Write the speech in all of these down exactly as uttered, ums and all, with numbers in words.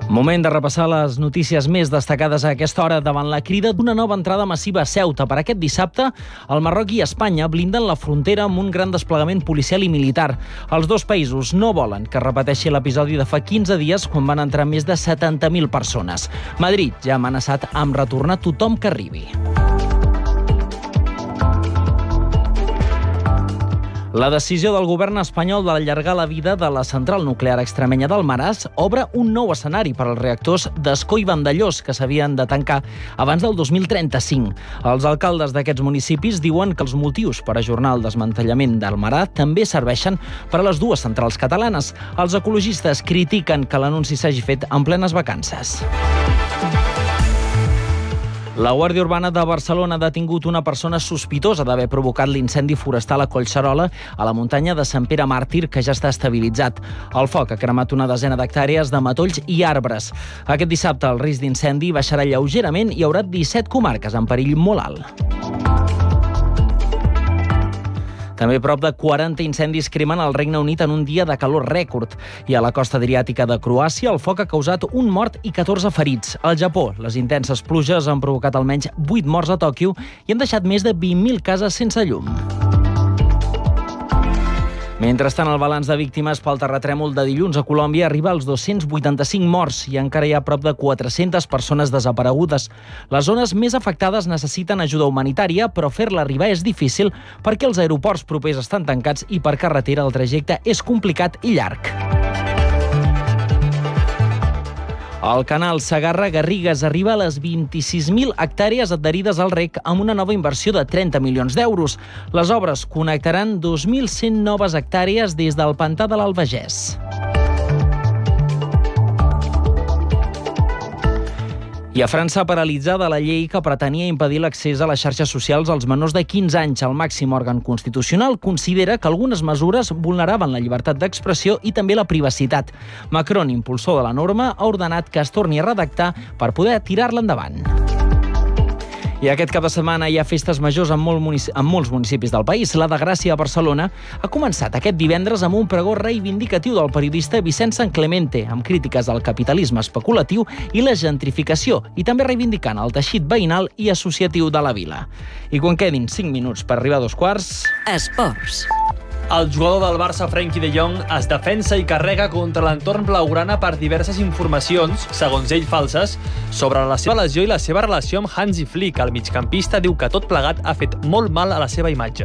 Moment de repassar les notícies més destacades a aquesta hora davant la crida d'una nova entrada massiva a Ceuta. Per aquest dissabte, el Marroc i Espanya blinden la frontera amb un gran desplegament policial i militar. Els dos països no volen que es repeteixi l'episodi de fa quinze dies quan van entrar més de setanta mil persones. Madrid ja ha amenaçat amb retornar tothom que arribi. La decisió del govern espanyol d'allargar la vida de la central nuclear extremenya d'Almaràs obre un nou escenari per als reactors d'Ascó i Vandellòs, que s'havien de tancar abans del dos mil trenta-cinc. Els alcaldes d'aquests municipis diuen que els motius per ajornar el desmantellament d'Almarà també serveixen per a les dues centrals catalanes. Els ecologistes critiquen que l'anunci s'hagi fet en plenes vacances. La Guàrdia Urbana de Barcelona ha detingut una persona sospitosa d'haver provocat l'incendi forestal a Collserola, a la muntanya de Sant Pere Màrtir, que ja està estabilitzat. El foc ha cremat una desena d'hectàrees de matolls i arbres. Aquest dissabte el risc d'incendi baixarà lleugerament i hi haurà disset comarques en perill molt alt. També prop de quaranta incendis cremen al Regne Unit en un dia de calor rècord. I a la costa adriàtica de Croàcia el foc ha causat un mort i catorze ferits. Al Japó, les intenses pluges han provocat almenys vuit morts a Tòquio i han deixat més de vint mil cases sense llum. Mentrestant, el balanç de víctimes pel terratrèmol de dilluns a Colòmbia arriba als dos-cents vuitanta-cinc morts i encara hi ha prop de quatre-centes persones desaparegudes. Les zones més afectades necessiten ajuda humanitària, però fer-la arribar és difícil perquè els aeroports propers estan tancats i per carretera el trajecte és complicat i llarg. El canal Segarra-Garrigues arriba a les vint-i-sis mil hectàrees adherides al rec amb una nova inversió de trenta milions d'euros. Les obres connectaran dos mil cent noves hectàrees des del pantà de l'Albagés. I a França, paralitzada la llei que pretenia impedir l'accés a les xarxes socials als menors de quinze anys. El màxim òrgan constitucional considera que algunes mesures vulneraven la llibertat d'expressió i també la privacitat. Macron, impulsor de la norma, ha ordenat que es torni a redactar per poder tirar-la endavant. I aquest cap de setmana hi ha festes majors en, molt munici- en molts municipis del país. La de Gràcia, a Barcelona, ha començat aquest divendres amb un pregó reivindicatiu del periodista Vicent Sanclemente, amb crítiques al capitalisme especulatiu i la gentrificació, i també reivindicant el teixit veïnal i associatiu de la vila. I quan quedin cinc minuts per arribar a dos quarts... Esports. El jugador del Barça, Frenkie de Jong, es defensa i carrega contra l'entorn blaugrana per diverses informacions, segons ell falses, sobre la seva lesió i la seva relació amb Hansi Flick. El migcampista diu que tot plegat ha fet molt mal a la seva imatge.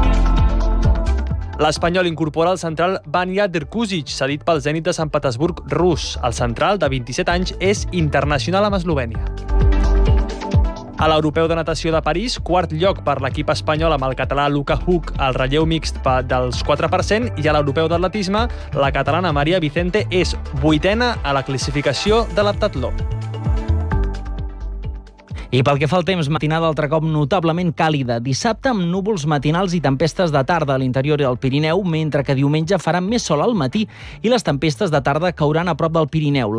L'Espanyol incorpora el central Vanja Drkušić, cedit pel Zenit de Sant Petersburg rus. El central, de vint-i-set anys, és internacional amb Eslovènia. A l'Europeu de Natació de París, quart lloc per l'equip espanyol amb el català Luka Huk al relleu mixt dels quatre per cent, i a l'Europeu d'Atletisme, la catalana Maria Vicente és vuitena a la classificació de l'heptatló. I pel que fa al temps, matinada altre cop notablement càlida. Dissabte amb núvols matinals i tempestes de tarda a l'interior del Pirineu, mentre que diumenge farà més sol al matí i les tempestes de tarda cauran a prop del Pirineu.